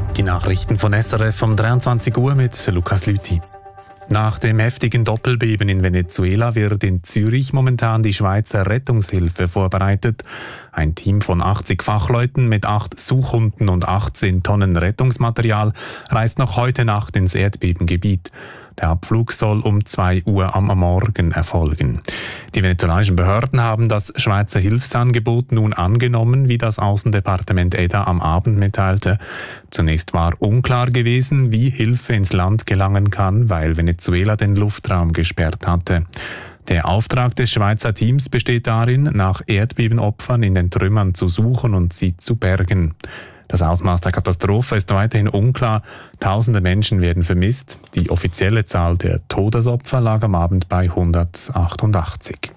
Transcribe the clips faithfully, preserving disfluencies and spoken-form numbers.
Die Nachrichten von S R F um dreiundzwanzig Uhr mit Lukas Lüthi. Nach dem heftigen Doppelbeben in Venezuela wird in Zürich momentan die Schweizer Rettungshilfe vorbereitet. Ein Team von achtzig Fachleuten mit acht Suchhunden und achtzehn Tonnen Rettungsmaterial reist noch heute Nacht ins Erdbebengebiet. Der Abflug soll um zwei Uhr am Morgen erfolgen. Die venezolanischen Behörden haben das Schweizer Hilfsangebot nun angenommen, wie das Außendepartement E D A am Abend mitteilte. Zunächst war unklar gewesen, wie Hilfe ins Land gelangen kann, weil Venezuela den Luftraum gesperrt hatte. Der Auftrag des Schweizer Teams besteht darin, nach Erdbebenopfern in den Trümmern zu suchen und sie zu bergen. Das Ausmaß der Katastrophe ist weiterhin unklar. Tausende Menschen werden vermisst. Die offizielle Zahl der Todesopfer lag am Abend bei hundertachtundachtzig.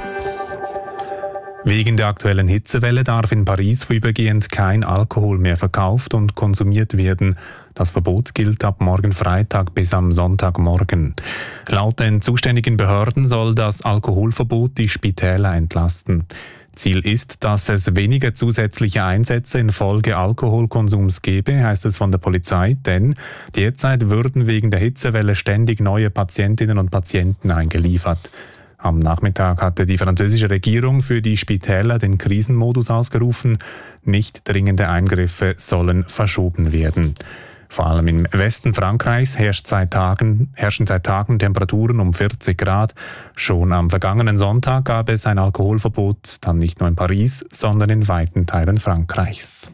Wegen der aktuellen Hitzewelle darf in Paris vorübergehend kein Alkohol mehr verkauft und konsumiert werden. Das Verbot gilt ab morgen Freitag bis am Sonntagmorgen. Laut den zuständigen Behörden soll das Alkoholverbot die Spitäler entlasten. Ziel ist, dass es weniger zusätzliche Einsätze infolge Alkoholkonsums gebe, heißt es von der Polizei, denn derzeit würden wegen der Hitzewelle ständig neue Patientinnen und Patienten eingeliefert. Am Nachmittag hatte die französische Regierung für die Spitäler den Krisenmodus ausgerufen. Nicht dringende Eingriffe sollen verschoben werden. Vor allem im Westen Frankreichs herrscht seit Tagen, herrschen seit Tagen Temperaturen um vierzig Grad. Schon am vergangenen Sonntag gab es ein Alkoholverbot, dann nicht nur in Paris, sondern in weiten Teilen Frankreichs.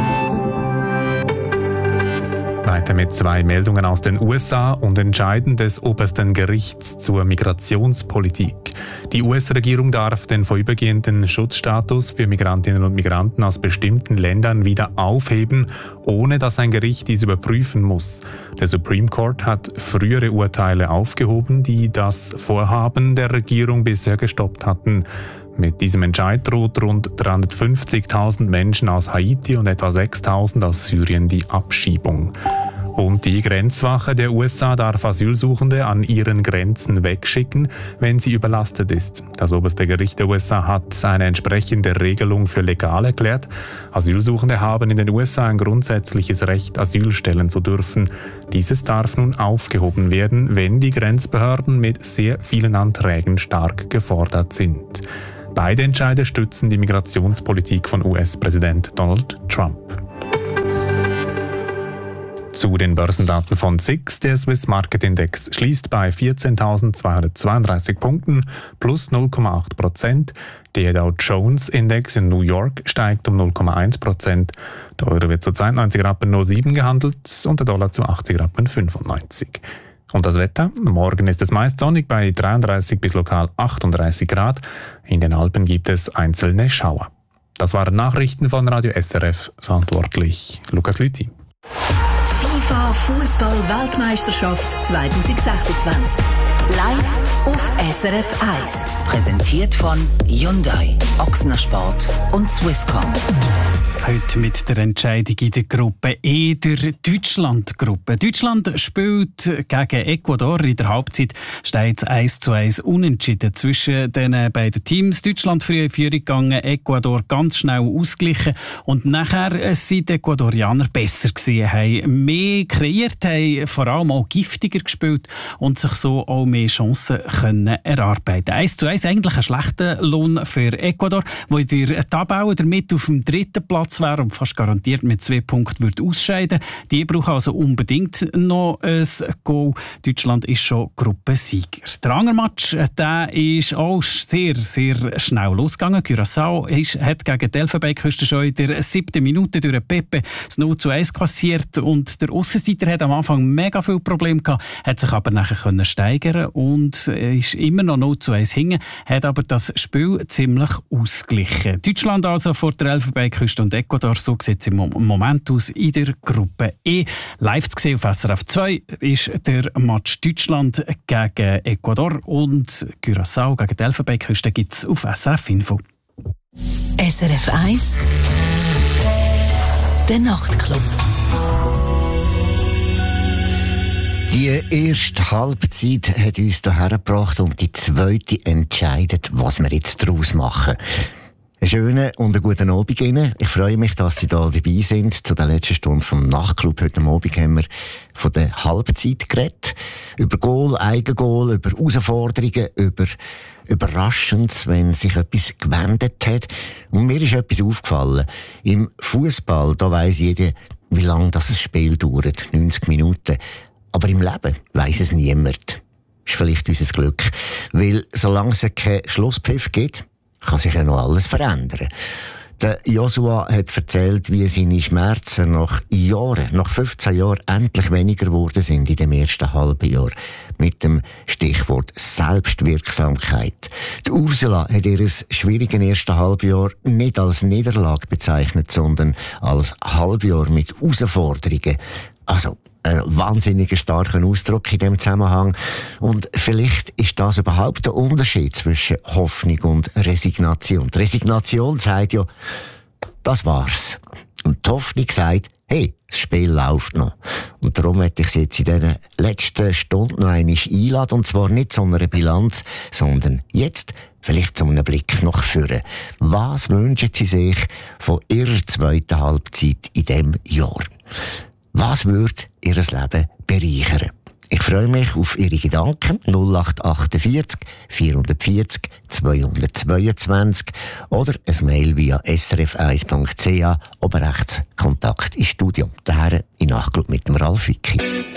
Weiter mit zwei Meldungen aus den U S A und Entscheiden des obersten Gerichts zur Migrationspolitik. Die U S-Regierung darf den vorübergehenden Schutzstatus für Migrantinnen und Migranten aus bestimmten Ländern wieder aufheben, ohne dass ein Gericht dies überprüfen muss. Der Supreme Court hat frühere Urteile aufgehoben, die das Vorhaben der Regierung bisher gestoppt hatten. Mit diesem Entscheid droht rund dreihundertfünfzigtausend Menschen aus Haiti und etwa sechstausend aus Syrien die Abschiebung. Und die Grenzwache der U S A darf Asylsuchende an ihren Grenzen wegschicken, wenn sie überlastet ist. Das oberste Gericht der U S A hat eine entsprechende Regelung für legal erklärt. Asylsuchende haben in den U S A ein grundsätzliches Recht, Asyl stellen zu dürfen. Dieses darf nun aufgehoben werden, wenn die Grenzbehörden mit sehr vielen Anträgen stark gefordert sind. Beide Entscheide stützen die Migrationspolitik von U S-Präsident Donald Trump. Zu den Börsendaten von S I X. Der Swiss Market Index schließt bei vierzehntausendzweihundertzweiunddreißig Punkten plus null Komma acht Prozent. Der Dow Jones Index in New York steigt um null Komma eins Prozent. Der Euro wird zu zweiundneunzig Rappen null sieben gehandelt und der Dollar zu achtzig Rappen fünfundneunzig. Und das Wetter? Morgen ist es meist sonnig bei dreiunddreißig bis lokal achtunddreißig Grad. In den Alpen gibt es einzelne Schauer. Das waren Nachrichten von Radio S R F, verantwortlich Lukas Lüthi. FIFA Fußball-Weltmeisterschaft zwanzig sechsundzwanzig. Live auf S R F eins. Präsentiert von Hyundai, Ochsner Sport und Swisscom. Heute mit der Entscheidung in der Gruppe E, der Deutschland-Gruppe. Deutschland spielt gegen Ecuador. In der Halbzeit steht es eins zu eins unentschieden zwischen den beiden Teams. Deutschland früh in Führung gegangen, Ecuador ganz schnell ausgeglichen. Und nachher sind die Ecuadorianer besser gewesen, haben mehr kreiert, haben vor allem auch giftiger gespielt und sich so auch mehr Chancen können erarbeiten. eins zu eins eigentlich ein schlechter Lohn für Ecuador, wo in der Tabelle damit auf dem dritten Platz wäre und fast garantiert mit zwei Punkten würde ausscheiden. Die brauchen also unbedingt noch ein Goal. Deutschland ist schon Gruppensieger. Der andere Match, der ist auch sehr, sehr schnell losgegangen. Curaçao ist, hat gegen die Elfenbeinküste schon in der siebten Minute durch Pepe das null zu eins kassiert und der Aussenseiter hat am Anfang mega viele Probleme gehabt, hat sich aber nachher können steigern und ist immer noch null zu eins hinten, hat aber das Spiel ziemlich ausgeglichen. Deutschland also vor der Elfenbeinküste und Ecuador, so sieht es im Moment aus in der Gruppe E. Live zu sehen auf S R F zwei ist der Match Deutschland gegen Ecuador und Curaçao gegen die Elfenbeinküste gibt es auf S R F Info. S R F eins Der Nachtclub. Die erste Halbzeit hat uns hierher gebracht und die zweite entscheidet, was wir jetzt daraus machen. Einen schönen und einen guten Abend Ihnen. Ich freue mich, dass Sie da dabei sind. Zu der letzten Stunde vom Nachtclub heute Abend haben wir von der Halbzeit geredet. Über Goal, Eigengoal, über Herausforderungen, über Überraschendes, wenn sich etwas gewendet hat. Und mir ist etwas aufgefallen. Im Fußball, da weiss jeder, wie lange das Spiel dauert. neunzig Minuten. Aber im Leben weiss es niemand. Ist vielleicht unser Glück. Weil solange es keinen Schlusspfiff gibt, kann sich ja noch alles verändern. Der Joshua hat erzählt, wie seine Schmerzen nach Jahren, nach fünfzehn Jahren endlich weniger geworden sind in dem ersten halben Jahr. Mit dem Stichwort Selbstwirksamkeit. Die Ursula hat ihr schwieriges erstes Halbjahr nicht als Niederlage bezeichnet, sondern als Halbjahr mit Herausforderungen. Also, ein wahnsinnig starker Ausdruck in diesem Zusammenhang. Und vielleicht ist das überhaupt der Unterschied zwischen Hoffnung und Resignation. Die Resignation sagt ja, das war's. Und die Hoffnung sagt, hey, das Spiel läuft noch. Und darum möchte ich Sie jetzt in dieser letzten Stunde noch einmal einladen. Und zwar nicht zu einer Bilanz, sondern jetzt vielleicht zu einem Blick nach vorne. Was wünschen Sie sich von Ihrer zweiten Halbzeit in diesem Jahr? Was würde Ihr Leben bereichern? Ich freue mich auf Ihre Gedanken. null acht achtundvierzig vierhundertvierzig zweihundertzweiundzwanzig oder ein Mail via s r f eins punkt c h. Oben rechts Kontakt ins Studio. Daher in Nachclub mit dem Ralf Wicki.